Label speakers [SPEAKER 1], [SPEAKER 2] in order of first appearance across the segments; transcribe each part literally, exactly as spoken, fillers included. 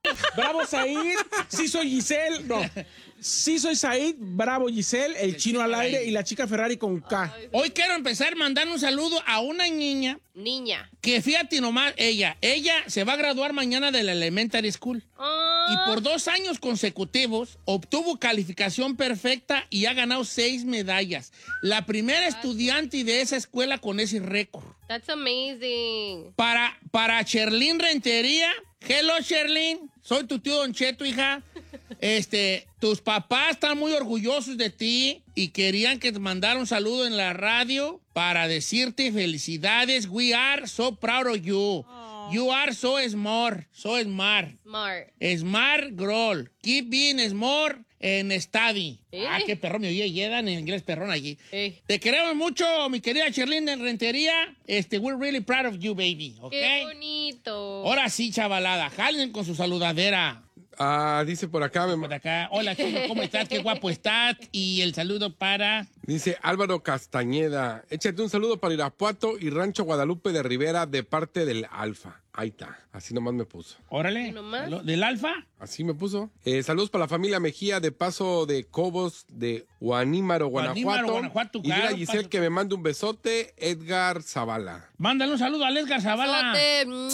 [SPEAKER 1] Bravo, Said. Sí soy Giselle. No. Sí soy Said. Bravo, Giselle. El, el chino, chino al aire y la chica Ferrari con K.
[SPEAKER 2] Ay, hoy quiero empezar mandando un saludo a una niña.
[SPEAKER 3] Niña.
[SPEAKER 2] Que fíjate nomás, ella. Ella se va a graduar mañana de la Elementary School.
[SPEAKER 3] Oh.
[SPEAKER 2] Y por dos años consecutivos obtuvo calificación perfecta y ha ganado seis medallas. La primera That's estudiante de esa escuela con ese récord.
[SPEAKER 3] That's amazing.
[SPEAKER 2] Para, para Sherlyn Rentería. Hello, Sherlyn. Soy tu tío Don Cheto, hija. Este, tus papás están muy orgullosos de ti y querían que te mandara un saludo en la radio para decirte felicidades. We are so proud of you. Aww. You are so smart, so smart.
[SPEAKER 3] Smart.
[SPEAKER 2] Smart girl. Keep being smart and study. ¿Eh? Ah, qué perrón, me oye, llegan en inglés perrón allí. ¿Eh? Te queremos mucho, mi querida Sherlyn de Rentería. Este, we're really proud of you, baby. ¿Okay?
[SPEAKER 3] Qué bonito.
[SPEAKER 2] Ahora sí, chavalada, jalen con su saludadera.
[SPEAKER 4] Ah, dice por acá. Me...
[SPEAKER 2] Por acá. Hola, chico, ¿cómo estás? Qué guapo estás. Y el saludo para...
[SPEAKER 4] Dice Álvaro Castañeda. Échate un saludo para Irapuato y Rancho Guadalupe de Rivera de parte del Alfa. Ahí está. Así nomás me puso.
[SPEAKER 2] Órale.
[SPEAKER 3] ¿Nomás?
[SPEAKER 2] ¿Del Alfa?
[SPEAKER 4] Así me puso. Eh, saludos para la familia Mejía de Paso de Cobos de Guanímaro, Guanajuato. Guanímaro, Guanajuato. Y dile a Giselle paso. Que me mande un besote. Edgar Zavala.
[SPEAKER 2] Mándale un saludo a Edgar Zavala. Del,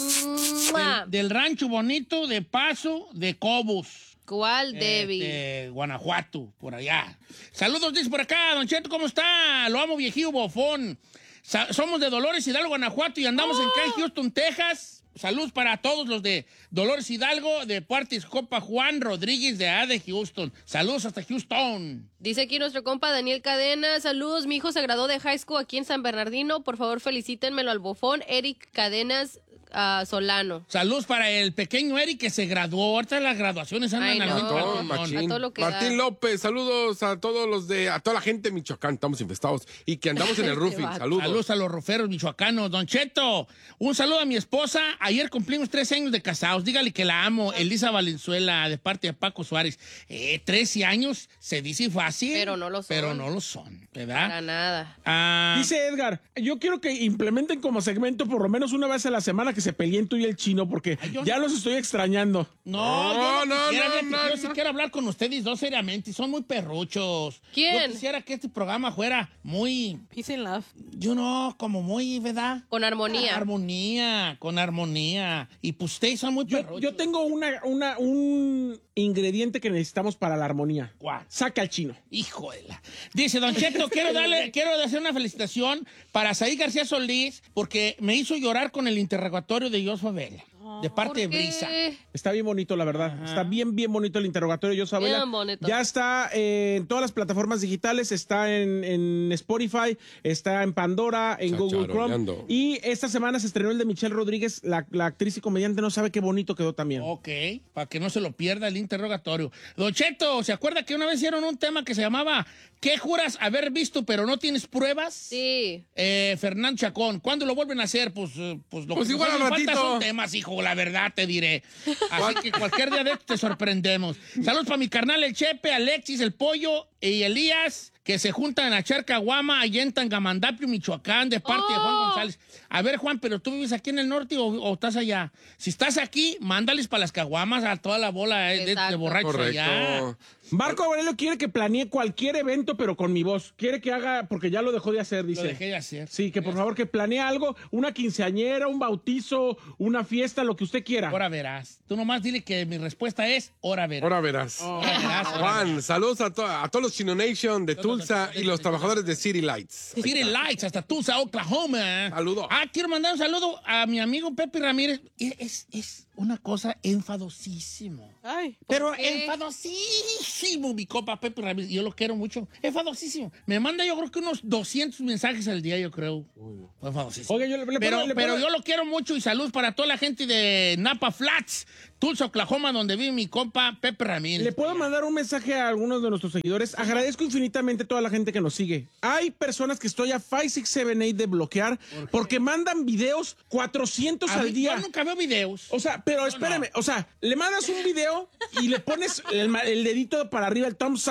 [SPEAKER 2] del rancho bonito de Paso de Cobos.
[SPEAKER 3] ¿Cuál, Debbie?
[SPEAKER 2] Este, Guanajuato, por allá. Saludos, dice por acá, Don Cheto, ¿cómo está? Lo amo, viejillo bofón. Sa- somos de Dolores Hidalgo, Guanajuato, y andamos oh. en Camp Houston, Texas. Saludos para todos los de Dolores Hidalgo, de Partis Copa Juan Rodríguez de A de Houston. Saludos hasta Houston.
[SPEAKER 3] Dice aquí nuestro compa Daniel Cadena. Saludos, mi hijo se graduó de high school aquí en San Bernardino. Por favor, felicítenmelo al bofón Eric Cadenas uh, Solano.
[SPEAKER 2] Saludos para el pequeño Eric que se graduó. Ahorita las graduaciones andan
[SPEAKER 3] Ay,
[SPEAKER 2] no.
[SPEAKER 3] a todo, Machín. A todo lo que
[SPEAKER 4] Martín
[SPEAKER 3] da.
[SPEAKER 4] López, saludos a todos los de, a toda la gente de Michoacán, estamos infestados y que andamos en el roofing. Saludos.
[SPEAKER 2] Saludos a los roferos michoacanos. Don Cheto, un saludo a mi esposa. Ayer cumplimos tres años de casados. Dígale que la amo. Elisa Valenzuela, de parte de Paco Suárez. Eh, trece años, se dice fácil.
[SPEAKER 3] Pero no lo son.
[SPEAKER 2] Pero no lo son, ¿verdad?
[SPEAKER 3] Para nada.
[SPEAKER 2] Ah,
[SPEAKER 1] dice Edgar, yo quiero que implementen como segmento por lo menos una vez a la semana que se peleen tú y el chino, porque
[SPEAKER 2] Ay,
[SPEAKER 1] ya
[SPEAKER 2] no.
[SPEAKER 1] los estoy extrañando.
[SPEAKER 2] No,
[SPEAKER 4] No,
[SPEAKER 2] yo no,
[SPEAKER 4] no,
[SPEAKER 2] quisiera,
[SPEAKER 4] no,
[SPEAKER 2] fíjate,
[SPEAKER 4] no,
[SPEAKER 2] yo sí
[SPEAKER 4] no.
[SPEAKER 2] quiero hablar con ustedes dos seriamente. Son muy perruchos.
[SPEAKER 3] ¿Quién?
[SPEAKER 2] Yo quisiera que este programa fuera muy,
[SPEAKER 5] Peace and love.
[SPEAKER 2] yo no, como muy, ¿verdad?
[SPEAKER 3] Con armonía.
[SPEAKER 2] Armonía, con armonía. Y pues ustedes son muy
[SPEAKER 1] Yo,
[SPEAKER 2] perruchos.
[SPEAKER 1] yo tengo una, una, un ingrediente que necesitamos para la armonía.
[SPEAKER 2] ¿Cuál?
[SPEAKER 1] Saca al chino.
[SPEAKER 2] Hijo de la... Dice, Don Cheto, quiero darle, quiero hacer una felicitación para Saí García Solís, porque me hizo llorar con el interrogatorio de Joshua Vela, de parte de
[SPEAKER 3] ¿Por qué?
[SPEAKER 2] Brisa.
[SPEAKER 1] Está bien bonito, la verdad. Ajá. Está bien, bien bonito el interrogatorio. Yo sabía.
[SPEAKER 3] Bien bonito.
[SPEAKER 1] Ya está eh, en todas las plataformas digitales. Está en, en Spotify, está en Pandora, en Google Chrome. Y esta semana se estrenó el de Michelle Rodríguez, la, la actriz y comediante. No sabe qué bonito quedó también.
[SPEAKER 2] Ok, para que no se lo pierda el interrogatorio. Don Cheto, ¿se acuerda que una vez hicieron un tema que se llamaba ¿qué juras haber visto pero no tienes pruebas?
[SPEAKER 3] Sí.
[SPEAKER 2] Eh, Fernando Chacón, ¿cuándo lo vuelven a hacer? Pues, eh, pues lo
[SPEAKER 4] Pues
[SPEAKER 2] que
[SPEAKER 4] igual
[SPEAKER 2] nos
[SPEAKER 4] al
[SPEAKER 2] hace falta
[SPEAKER 4] ratito.
[SPEAKER 2] son temas, hijo, la verdad te diré. Así que cualquier día de esto te sorprendemos. Saludos para mi carnal el Chepe, Alexis, el Pollo y Elías, que se juntan en la charca Guama, allá en Tangamandapio, Michoacán, de parte
[SPEAKER 3] Oh.
[SPEAKER 2] de Juan González. A ver, Juan, ¿pero tú vives aquí en el norte o, o estás allá? Si estás aquí, mándales para las caguamas a toda la bola eh, de, de borrachos
[SPEAKER 4] Correcto.
[SPEAKER 2] allá.
[SPEAKER 1] Marco Aurelio quiere que planee cualquier evento, pero con mi voz. Quiere que haga, porque ya lo dejó de hacer, dice.
[SPEAKER 2] Lo dejé de hacer.
[SPEAKER 1] Sí, que por favor que planee algo, una quinceañera, un bautizo, una fiesta, lo que usted quiera.
[SPEAKER 2] Ahora verás. Tú nomás dile que mi respuesta es ahora verás.
[SPEAKER 4] Ahora verás.
[SPEAKER 2] Ahora verás, ahora
[SPEAKER 4] Juan,
[SPEAKER 2] verás.
[SPEAKER 4] saludos a, to- a todos los Chino Nation de
[SPEAKER 2] Todos
[SPEAKER 4] Tulsa
[SPEAKER 2] los-
[SPEAKER 4] y los trabajadores de City Lights.
[SPEAKER 2] City Lights, hasta Tulsa, Oklahoma.
[SPEAKER 4] Saludo.
[SPEAKER 2] Ah, quiero mandar un saludo a mi amigo Pepe Ramírez. Es, es, es una cosa enfadosísimo.
[SPEAKER 5] Ay.
[SPEAKER 2] Pero
[SPEAKER 3] qué?
[SPEAKER 2] enfadosísimo, mi copa Pepe Ramírez. Yo lo quiero mucho. Enfadosísimo. Me manda yo creo que unos doscientos mensajes al día, yo creo. Enfadosísimo.
[SPEAKER 1] Oiga, yo le- le
[SPEAKER 2] pero,
[SPEAKER 1] puedo- le
[SPEAKER 2] pero
[SPEAKER 1] puedo-
[SPEAKER 2] yo lo quiero mucho y salud para toda la gente de Napa Flats, Tulsa, Oklahoma, donde vive mi compa Pepe Ramírez.
[SPEAKER 1] ¿Le puedo mandar un mensaje a algunos de nuestros seguidores? Agradezco infinitamente a toda la gente que nos sigue. Hay personas que estoy a cinco, seis, siete, ocho de bloquear porque mandan videos cuatrocientos
[SPEAKER 2] A
[SPEAKER 1] al
[SPEAKER 2] mí-
[SPEAKER 1] día.
[SPEAKER 2] Yo nunca veo videos.
[SPEAKER 1] O sea, pero espérame, o sea, le mandas un video y le pones el, ma- el dedito para arriba, el thumbs up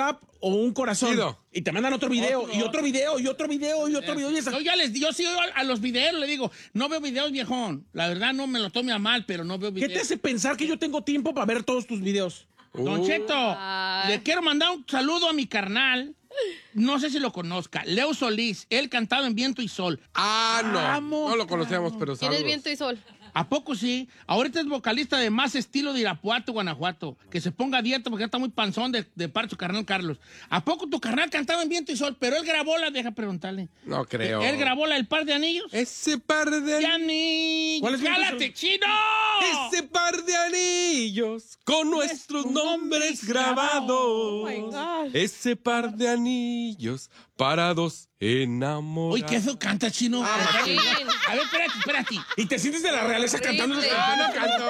[SPEAKER 1] o un corazón.
[SPEAKER 4] Chido.
[SPEAKER 1] Y te mandan otro video,
[SPEAKER 2] Otro,
[SPEAKER 1] y otro video, y otro video, y otro video. Y esa...
[SPEAKER 2] Yo ya les yo sí a, a los videos le digo, no veo videos, viejón. La verdad no me lo tome a mal, pero no veo videos.
[SPEAKER 1] ¿Qué te hace pensar que yo tengo tiempo para ver todos tus videos?
[SPEAKER 2] Don
[SPEAKER 4] Uh.
[SPEAKER 2] Cheto,
[SPEAKER 3] Ay.
[SPEAKER 2] le quiero mandar un saludo a mi carnal. No sé si lo conozca. Leo Solís. Él cantado en Viento y Sol.
[SPEAKER 4] Ah, no.
[SPEAKER 2] Vamos,
[SPEAKER 4] no lo conocíamos, pero
[SPEAKER 3] ¿Quién es
[SPEAKER 4] saludos.
[SPEAKER 3] Viento y Sol?
[SPEAKER 2] ¿A poco sí? Ahorita es vocalista de Más Estilo de Irapuato, Guanajuato. Que se ponga a dieta porque ya está muy panzón de, de parte de su carnal Carlos. ¿A poco tu carnal cantaba en Viento y Sol? Pero él grabó la... Deja preguntarle.
[SPEAKER 4] No creo.
[SPEAKER 2] Él grabó la El Par de Anillos.
[SPEAKER 4] Ese par de
[SPEAKER 2] ¡De
[SPEAKER 4] anillos.
[SPEAKER 2] anillos!
[SPEAKER 1] ¿Cuál es Viento y Sol?
[SPEAKER 2] ¡Cálate, chino!
[SPEAKER 4] Ese par de anillos con nuestros nombres grabados.
[SPEAKER 5] Oh my God.
[SPEAKER 4] Ese par de anillos para dos enamorados.
[SPEAKER 2] Uy, qué feo canta, chino.
[SPEAKER 3] Ah, sí.
[SPEAKER 2] A ver, espérate, espérate.
[SPEAKER 1] Y te sientes de la realeza cantando esas
[SPEAKER 3] Horrible.
[SPEAKER 1] canciones.
[SPEAKER 4] No cantó.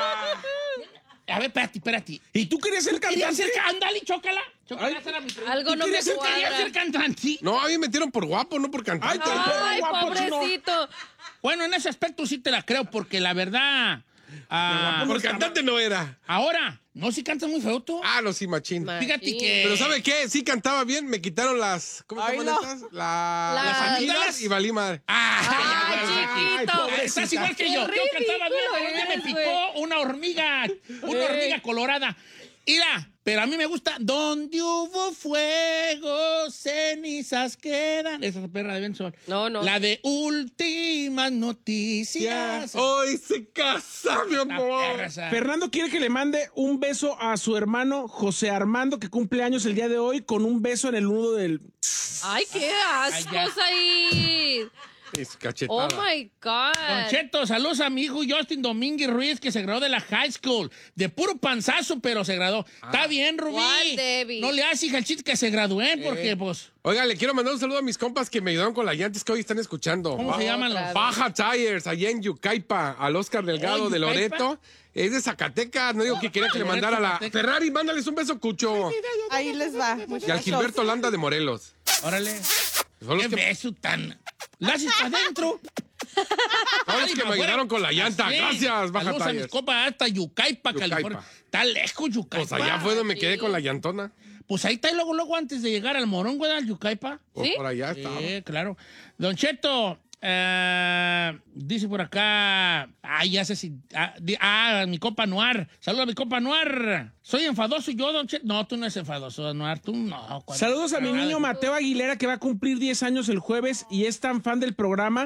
[SPEAKER 2] A ver, espérate, espérate.
[SPEAKER 1] ¿Y tú querías ser
[SPEAKER 2] ¿Quería
[SPEAKER 1] cantante?
[SPEAKER 2] ser ándale, chócala? Chócala,
[SPEAKER 1] Ay.
[SPEAKER 2] esa era mi pregunta.
[SPEAKER 3] Algo
[SPEAKER 1] ¿Tú
[SPEAKER 3] no me
[SPEAKER 1] querías ser-
[SPEAKER 2] ¿Quería
[SPEAKER 3] cuadra.
[SPEAKER 2] ser cantante?
[SPEAKER 4] No, a mí me metieron por guapo, no por cantante.
[SPEAKER 1] Ay, qué
[SPEAKER 3] Ay,
[SPEAKER 1] guapo, chino.
[SPEAKER 3] pobrecito.
[SPEAKER 2] Bueno, en ese aspecto sí te la creo, porque la verdad... ah,
[SPEAKER 4] por cantante no era.
[SPEAKER 2] ahora, no, si cantas muy feo tú.
[SPEAKER 4] Ah, no, sí, machín.
[SPEAKER 3] Ma-
[SPEAKER 2] Fíjate
[SPEAKER 3] sí.
[SPEAKER 2] que...
[SPEAKER 4] Pero ¿sabe qué? Sí cantaba bien, me quitaron las... ¿Cómo se
[SPEAKER 5] Ay,
[SPEAKER 4] llaman
[SPEAKER 5] no.
[SPEAKER 4] estas? La-
[SPEAKER 3] Las-
[SPEAKER 4] las amigas y valí madre.
[SPEAKER 2] Ah,
[SPEAKER 3] Ay,
[SPEAKER 2] ya, güey,
[SPEAKER 3] chiquito.
[SPEAKER 2] Ah, estás igual que yo.
[SPEAKER 3] Qué
[SPEAKER 2] Yo cantaba bien,
[SPEAKER 3] ridículo
[SPEAKER 2] pero un día me
[SPEAKER 3] eres,
[SPEAKER 2] picó una hormiga, una
[SPEAKER 3] Ey.
[SPEAKER 2] hormiga colorada. Mira, pero a mí me gusta Donde hubo fuego, cenizas quedan. Esa es la perra de Ben Sol.
[SPEAKER 3] No, no.
[SPEAKER 2] La de Últimas Noticias.
[SPEAKER 4] Hoy se casa, mi
[SPEAKER 2] La
[SPEAKER 4] amor.
[SPEAKER 2] perra esa.
[SPEAKER 1] Fernando quiere que le mande un beso a su hermano José Armando, que cumple años el día de hoy, con un beso en el nudo del...
[SPEAKER 3] Ay, qué
[SPEAKER 2] Ay, ya.
[SPEAKER 3] ascos ahí.
[SPEAKER 4] Es cachetada.
[SPEAKER 3] Oh my
[SPEAKER 2] Don
[SPEAKER 3] God.
[SPEAKER 2] Cheto, saludos a mi hijo Justin Domínguez Ruiz, que se graduó de la high school. De puro panzazo, pero se graduó. Está bien, Rubí.
[SPEAKER 3] ¿Cuál, Debbie?
[SPEAKER 2] No le hagas hija al chiste que se gradúen, porque, pues,
[SPEAKER 4] Oiga, le quiero mandar un saludo a mis compas que me ayudaron con las llantas que hoy están escuchando.
[SPEAKER 2] ¿cómo
[SPEAKER 4] Ba-
[SPEAKER 2] se llaman los?
[SPEAKER 3] Otra vez.
[SPEAKER 4] Baja Tires, allá en Yucaipa, al Oscar Delgado
[SPEAKER 2] Oh,
[SPEAKER 4] de
[SPEAKER 2] ¿Yucaipa?
[SPEAKER 4] Loreto. Es de Zacatecas, no digo que quería que le mandara a la
[SPEAKER 2] Zacatecas.
[SPEAKER 4] Ferrari, mándales un beso, Cucho.
[SPEAKER 5] Ahí les va.
[SPEAKER 4] Y al
[SPEAKER 5] muchachos.
[SPEAKER 4] Gilberto Landa de Morelos.
[SPEAKER 2] Órale.
[SPEAKER 4] Son los
[SPEAKER 2] ¿Qué
[SPEAKER 4] que,
[SPEAKER 2] beso tan...? ¿La haces para adentro?
[SPEAKER 4] son los que me ayudaron con la llanta.
[SPEAKER 2] Así.
[SPEAKER 4] Gracias, Baja
[SPEAKER 2] Saludos a mis
[SPEAKER 4] Tires.
[SPEAKER 2] copas hasta Yucaipa,
[SPEAKER 4] Yucaipa.
[SPEAKER 2] California. Está lejos Yucaipa.
[SPEAKER 4] Pues allá fue donde me quedé con la llantona.
[SPEAKER 2] Pues ahí está, y luego, luego, antes de llegar al Morón, güey, al Yucaipa.
[SPEAKER 4] Por,
[SPEAKER 3] ¿Sí?
[SPEAKER 4] por allá estaba.
[SPEAKER 2] Sí, claro. Don Cheto, eh, dice por acá. Ay, ya sé si. Ah, di- ah, mi compa Noir. Saludos a mi compa Noir. Soy enfadoso yo, Don Cheto. No, tú no eres enfadoso, Noir. Tú no. cuando-
[SPEAKER 1] Saludos a mi niño Mateo Aguilera, que va a cumplir diez años el jueves y es tan fan del programa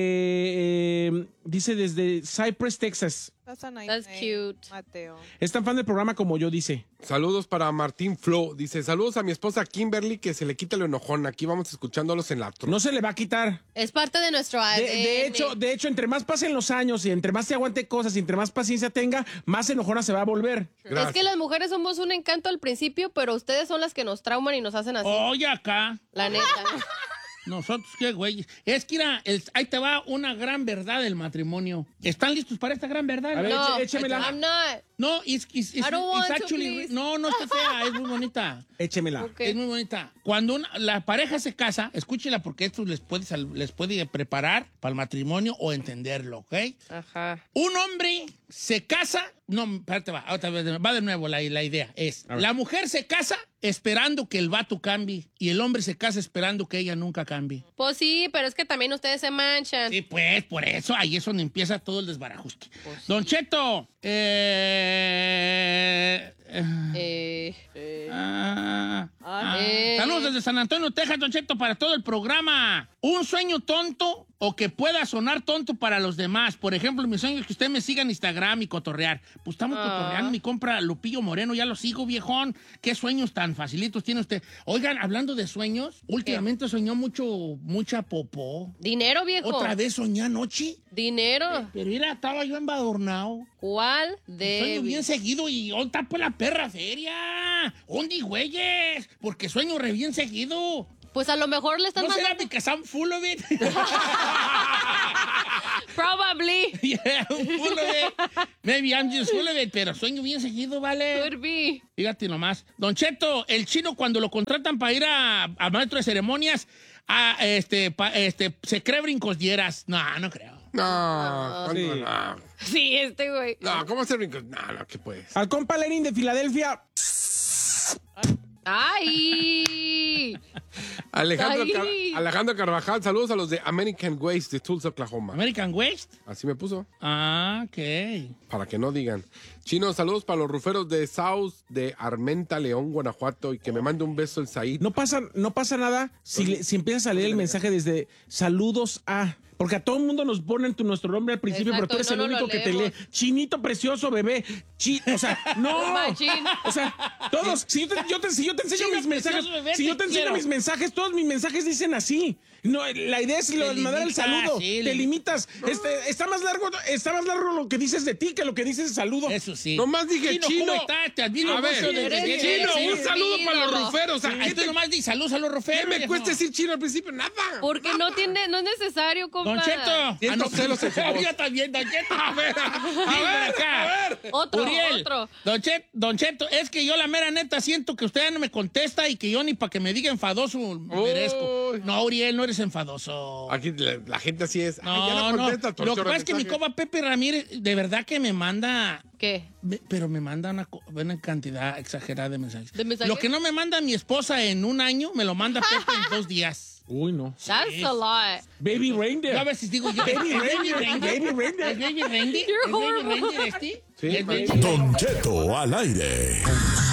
[SPEAKER 1] que eh, dice desde Cypress, Texas.
[SPEAKER 5] That's a nice
[SPEAKER 3] That's
[SPEAKER 5] name,
[SPEAKER 3] cute.
[SPEAKER 5] Mateo.
[SPEAKER 1] Es tan fan del programa como yo, dice.
[SPEAKER 4] Saludos para Martín Flo. Dice, saludos a mi esposa Kimberly, que se le quita lo enojón. Aquí vamos escuchándolos en la troca.
[SPEAKER 1] No se le va a quitar.
[SPEAKER 3] Es parte de nuestro
[SPEAKER 1] De,
[SPEAKER 3] A D N.
[SPEAKER 1] de hecho, de hecho, entre más pasen los años y entre más se aguante cosas y entre más paciencia tenga, más enojona se va a volver.
[SPEAKER 4] Gracias.
[SPEAKER 3] Es que las mujeres somos un encanto al principio, pero ustedes son las que nos trauman y nos hacen así.
[SPEAKER 2] Oye, acá.
[SPEAKER 3] La neta.
[SPEAKER 2] Nosotros, qué güey. Es que, mira, el- ahí te va una gran verdad del matrimonio. ¿Están listos para esta gran verdad?
[SPEAKER 1] A ver,
[SPEAKER 3] No,
[SPEAKER 1] eche- échemela.
[SPEAKER 3] I'm not.
[SPEAKER 2] No, it's, it's- it's-
[SPEAKER 3] I don't
[SPEAKER 2] it's
[SPEAKER 3] want to,
[SPEAKER 2] actually-
[SPEAKER 3] please.
[SPEAKER 2] no, no está fea, es muy bonita.
[SPEAKER 1] Échemela.
[SPEAKER 3] Ok.
[SPEAKER 2] Es muy bonita. Cuando una- la pareja se casa, escúchela porque esto les puede, sal- les puede preparar para el matrimonio o entenderlo, ¿ok?
[SPEAKER 3] Ajá.
[SPEAKER 2] Un hombre se casa, no, espérate, va, otra vez, va de nuevo la, la idea. Es, la mujer se casa esperando que el vato cambie y el hombre se casa esperando que ella nunca cambie.
[SPEAKER 3] Pues sí, pero es que también ustedes se manchan.
[SPEAKER 2] Sí, pues, por eso, ahí es donde empieza todo el desbarajuste.
[SPEAKER 3] Pues
[SPEAKER 2] Don Cheto, eh... eh,
[SPEAKER 3] Eh,
[SPEAKER 2] Ah, ah.
[SPEAKER 3] Eh.
[SPEAKER 2] Saludos desde San Antonio, Texas, Don Cheto, para todo el programa. Un sueño tonto o que pueda sonar tonto para los demás. Por ejemplo, mi sueño es que usted me siga en Instagram y cotorrear. Pues estamos
[SPEAKER 3] Ah.
[SPEAKER 2] cotorreando, mi compra Lupillo Moreno, ya lo sigo, viejón. ¿Qué sueños tan facilitos tiene usted? Oigan, hablando de sueños, últimamente soñó mucho, mucha popó.
[SPEAKER 3] dinero, viejo.
[SPEAKER 2] ¿Otra vez soñé anoche?
[SPEAKER 3] Dinero.
[SPEAKER 2] Pero mira, estaba yo embadurnado.
[SPEAKER 3] ¿Cuál?
[SPEAKER 2] Sueño
[SPEAKER 3] De.
[SPEAKER 2] bien seguido y ¿dónde está pues la perra feria? ¿Dónde, güeyes? Porque sueño re bien seguido.
[SPEAKER 3] Pues a lo mejor le están
[SPEAKER 2] ¿No será
[SPEAKER 3] mandando.
[SPEAKER 2] because I'm full of it?
[SPEAKER 3] Probably.
[SPEAKER 2] Yeah, I'm full of it. Maybe I'm just full of it, pero sueño bien seguido, ¿vale?
[SPEAKER 3] Could be.
[SPEAKER 2] Fíjate nomás. Don Cheto, el chino cuando lo contratan para ir a, a maestro de ceremonias, a, este, pa- este, se cree brincos dieras. No, no creo.
[SPEAKER 4] No, ¿cuándo?
[SPEAKER 1] Sí.
[SPEAKER 4] no,
[SPEAKER 3] Sí, este güey.
[SPEAKER 4] no, ¿cómo hacer brincos? No, no, ¿qué puedes?
[SPEAKER 1] Al compa Lenin de Filadelfia.
[SPEAKER 3] ¡Ay!
[SPEAKER 4] Alejandro, Car
[SPEAKER 3] Ay.
[SPEAKER 4] Alejandro Carvajal, saludos a los de American Waste de Tulsa, Oklahoma.
[SPEAKER 2] ¿American Waste?
[SPEAKER 4] Así me puso.
[SPEAKER 2] Ah, ok.
[SPEAKER 4] Para que no digan. Chino, saludos para los ruferos de South de Armenta, León, Guanajuato, y que me mande un beso el Said.
[SPEAKER 1] No pasa, no pasa nada si, le- si empiezas a leer el mensaje desde saludos a... Porque a todo el mundo nos ponen tu, nuestro nombre al principio,
[SPEAKER 3] Exacto,
[SPEAKER 1] pero tú eres
[SPEAKER 3] no
[SPEAKER 1] el
[SPEAKER 3] nos
[SPEAKER 1] único
[SPEAKER 3] lo
[SPEAKER 1] que te lee.
[SPEAKER 3] leemos.
[SPEAKER 1] Chinito precioso, bebé. Chi, o sea, no.
[SPEAKER 3] Machín.
[SPEAKER 1] O sea, todos. Si yo te, yo te- si yo te enseño
[SPEAKER 2] Chino
[SPEAKER 1] mis mensajes,
[SPEAKER 2] precioso, bebé,
[SPEAKER 1] si yo
[SPEAKER 2] te
[SPEAKER 1] te enseño
[SPEAKER 2] quiero.
[SPEAKER 1] mis mensajes, todos mis mensajes dicen así. No, la idea es lo- mandar el
[SPEAKER 2] limitas,
[SPEAKER 1] saludo.
[SPEAKER 2] sí,
[SPEAKER 1] te
[SPEAKER 2] lim-
[SPEAKER 1] limitas. Este, está más largo, está más largo lo que dices de ti que lo que dices de saludo.
[SPEAKER 2] Eso sí.
[SPEAKER 4] Nomás dije
[SPEAKER 2] Chino,
[SPEAKER 4] Chino.
[SPEAKER 2] ¿cómo estás? Te admiro
[SPEAKER 4] A ver,
[SPEAKER 2] mucho desde
[SPEAKER 3] eres
[SPEAKER 2] que
[SPEAKER 3] bien,
[SPEAKER 2] vienes.
[SPEAKER 4] Chino, un
[SPEAKER 3] sí,
[SPEAKER 4] saludo
[SPEAKER 3] sí,
[SPEAKER 4] para los
[SPEAKER 3] ídolo.
[SPEAKER 4] ruferos. O sea,
[SPEAKER 2] Ah,
[SPEAKER 4] ¿qué
[SPEAKER 2] tú
[SPEAKER 4] te,
[SPEAKER 2] nomás di saludos a los
[SPEAKER 4] qué
[SPEAKER 2] roferos.
[SPEAKER 4] me
[SPEAKER 2] viejo.
[SPEAKER 4] cuesta decir Chino al principio? Nada.
[SPEAKER 3] Porque no tiene, no es necesario, compa.
[SPEAKER 2] Don Cheto.
[SPEAKER 4] Siento
[SPEAKER 2] Ah, no,
[SPEAKER 4] celos en su voz.
[SPEAKER 2] Yo también, Don Cheto.
[SPEAKER 4] A ver, a
[SPEAKER 2] Ven
[SPEAKER 4] ver,
[SPEAKER 2] acá.
[SPEAKER 4] a ver.
[SPEAKER 3] Otro,
[SPEAKER 2] Uriel,
[SPEAKER 3] otro.
[SPEAKER 2] Don, Chet- Don Cheto, es que yo la mera neta siento que usted ya no me contesta y que yo ni para que me diga enfadoso merezco.
[SPEAKER 4] Uy.
[SPEAKER 2] No, Uriel, no eres enfadoso.
[SPEAKER 4] Aquí la, la gente así es. Ay,
[SPEAKER 2] No,
[SPEAKER 4] ya no
[SPEAKER 2] no.
[SPEAKER 4] contesta,
[SPEAKER 2] Lo que
[SPEAKER 4] torchora
[SPEAKER 2] pasa es que mi
[SPEAKER 4] mensaje.
[SPEAKER 2] copa Pepe Ramírez de verdad que me manda,
[SPEAKER 3] ¿Qué?
[SPEAKER 2] me- pero me manda una, co- una cantidad exagerada de mensajes.
[SPEAKER 3] ¿De mensajes?
[SPEAKER 2] Lo que no me manda mi esposa en un año, me lo manda Pepe en dos días.
[SPEAKER 1] Uy, no.
[SPEAKER 3] That's a lot.
[SPEAKER 1] Baby reindeer.
[SPEAKER 2] Yo a veces digo yo,
[SPEAKER 1] Baby
[SPEAKER 2] ¿es
[SPEAKER 1] reindeer,
[SPEAKER 2] reindeer?
[SPEAKER 1] baby reindeer.
[SPEAKER 2] ¿Es baby reindeer?
[SPEAKER 3] You're
[SPEAKER 2] ¿Es baby
[SPEAKER 3] horrible.
[SPEAKER 2] reindeer este?
[SPEAKER 4] Sí,
[SPEAKER 2] ¿Es baby
[SPEAKER 4] baby.
[SPEAKER 6] Don Cheto al aire.